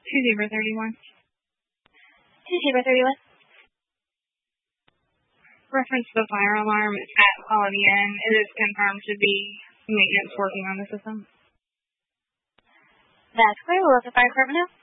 2-0-31. 2-0-31. Reference the fire alarm at Holiday Inn. It is confirmed to be maintenance working on the system. That's clear. We'll let the fire department know.